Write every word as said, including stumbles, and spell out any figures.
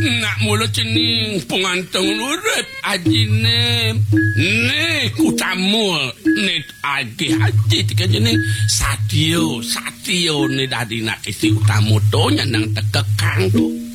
nak mulut cening pengantung urip ajine ne kutamu ne age aji tiga jening satio satio ne dadi nak isi utamu to nyanang tekekang to